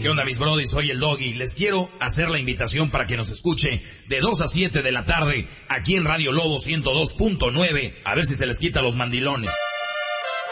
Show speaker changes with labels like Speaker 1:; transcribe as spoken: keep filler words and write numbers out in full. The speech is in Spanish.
Speaker 1: ¿Qué onda, mis brodis? Soy el Doggy. Les quiero hacer la invitación para que nos escuche de dos a siete de la tarde aquí en Radio Lobo ciento dos punto nueve. A ver si se les quita los mandilones.